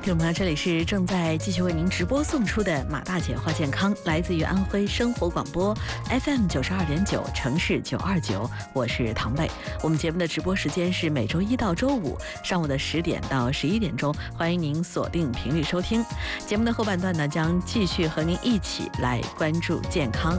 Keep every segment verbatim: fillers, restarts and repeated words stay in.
听众朋友，这里是正在继续为您直播送出的马大姐话健康，来自于安徽生活广播 F M 九十二点九，城市九二九，我是唐贝。我们节目的直播时间是每周一到周五上午的十点到十一点钟，欢迎您锁定频率收听。节目的后半段呢，将继续和您一起来关注健康。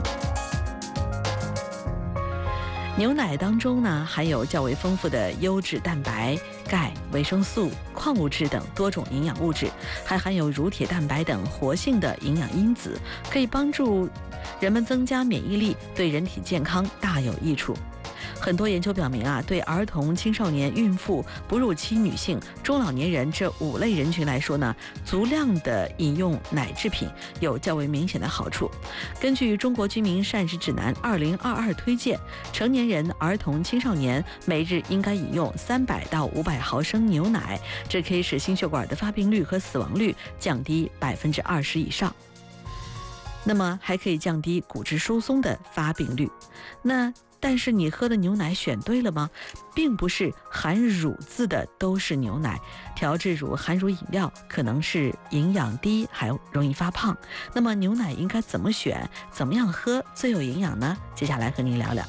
牛奶当中呢，含有较为丰富的优质蛋白、钙、维生素、矿物质等多种营养物质，还含有乳铁蛋白等活性的营养因子，可以帮助人们增加免疫力，对人体健康大有益处。很多研究表明啊，对儿童、青少年、孕妇、哺乳期女性、中老年人这五类人群来说呢，足量的饮用奶制品有较为明显的好处。根据《中国居民膳食指南二零二二》推荐，成年人、儿童、青少年每日应该饮用三百到五百毫升牛奶，这可以使心血管的发病率和死亡率降低百分之二十以上。那么还可以降低骨质疏松的发病率。那但是你喝的牛奶选对了吗？并不是含乳字的都是牛奶，调制乳、含乳饮料可能是营养低，还容易发胖。那么牛奶应该怎么选？怎么样喝最有营养呢？接下来和您聊聊。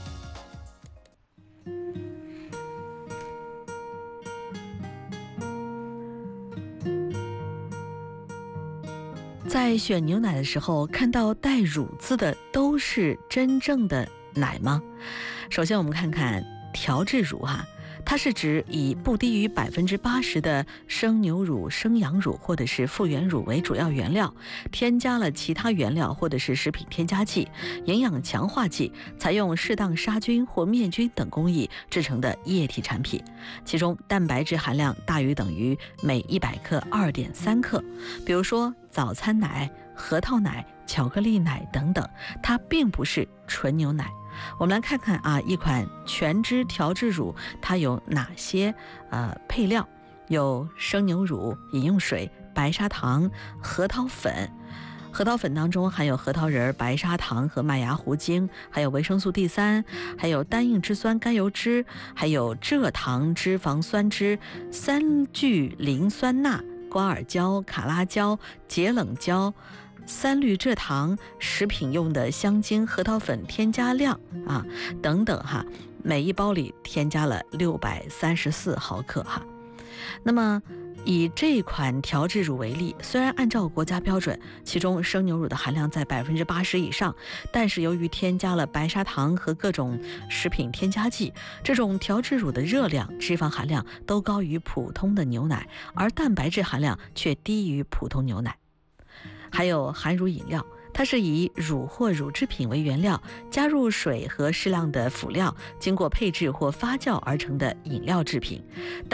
在选牛奶的时候，看到带乳字的都是真正的奶吗？首先我们看看调制乳哈，它是指以不低于百分之八十的生牛乳、生羊乳或者是复原乳为主要原料，添加了其他原料或者是食品添加剂、营养强化剂，采用适当杀菌或灭菌等工艺制成的液体产品。其中蛋白质含量大于等于每一百克 二点三克。比如说早餐奶、核桃奶、巧克力奶等等，它并不是纯牛奶。我们来看看啊，一款全脂调制乳它有哪些呃配料？有生牛乳、饮用水、白砂糖、核桃粉。核桃粉当中含有核桃仁、白砂糖和麦芽糊精，还有维生素 D 三，还有单硬脂酸甘油脂，还有蔗糖脂肪酸酯、三聚磷酸钠、瓜尔胶、卡拉胶、解冷胶、三氯蔗糖、食品用的香精、核桃粉添加量啊等等哈，每一包里添加了六百三十四毫克哈。那么以这款调制乳为例，虽然按照国家标准，其中生牛乳的含量在百分之八十以上，但是由于添加了白砂糖和各种食品添加剂，这种调制乳的热量、脂肪含量都高于普通的牛奶，而蛋白质含量却低于普通牛奶。还有含乳饮料，它是以乳或乳制品为原料，加入水和适量的辅料，经过配制或发酵而成的饮料制品。